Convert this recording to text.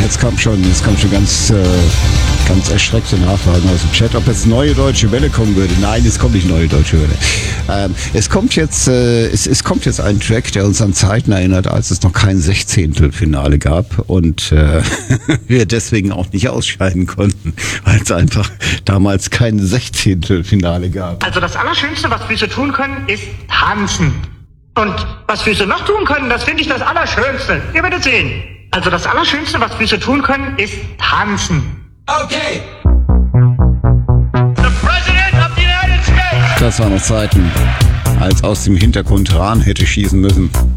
Jetzt kommt schon ganz erschreckte Nachfragen aus dem Chat, ob jetzt neue Deutsche Welle kommen würde. Nein, es kommt nicht neue Deutsche Welle. Es kommt jetzt ein Track, der uns an Zeiten erinnert, als es noch kein Sechzehntelfinale gab und wir deswegen auch nicht ausscheiden konnten, weil es einfach damals kein Sechzehntelfinale gab. Also das Allerschönste, was Füße tun können, ist tanzen. Und was Füße noch tun können, das finde ich das Allerschönste. Ihr werdet sehen. Also das Allerschönste, was Füße tun können, ist tanzen. Okay. The President of the United States. Das waren noch Zeiten, als aus dem Hintergrund Rahn hätte schießen müssen.